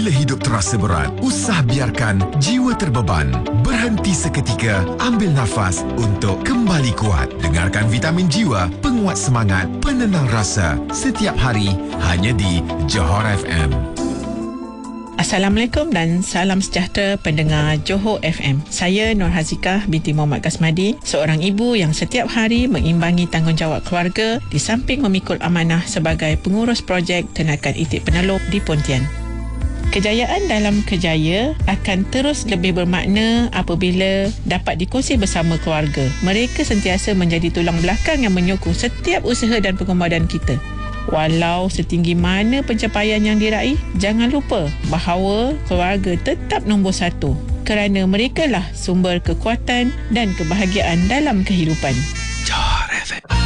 Bila hidup terasa berat, usah biarkan jiwa terbeban. Berhenti seketika, ambil nafas untuk kembali kuat. Dengarkan Vitamin Jiwa, penguat semangat, penenang rasa. Setiap hari, hanya di Johor FM. Assalamualaikum dan salam sejahtera pendengar Johor FM. Saya Nur Hazikah binti Muhammad Kasmadi, seorang ibu yang setiap hari mengimbangi tanggungjawab keluarga di samping memikul amanah sebagai pengurus projek Tenakan Itik Penelop di Pontian. Kejayaan dalam kerjaya akan terus lebih bermakna apabila dapat dikongsi bersama keluarga. Mereka sentiasa menjadi tulang belakang yang menyokong setiap usaha dan pengubahan kita. Walau setinggi mana pencapaian yang diraih, jangan lupa bahawa keluarga tetap nombor satu kerana merekalah sumber kekuatan dan kebahagiaan dalam kehidupan. Johor FM.